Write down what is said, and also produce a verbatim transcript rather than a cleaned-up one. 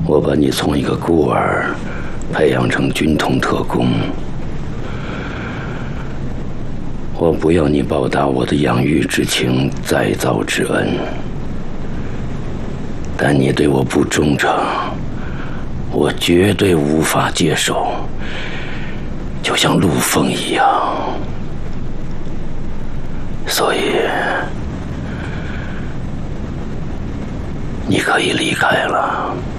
我把你从一个孤儿培养成军统特工，我不要你报答我的养育之情、再造之恩，但你对我不忠诚，我绝对无法接受，就像陆枫一样。所以，你可以离开了。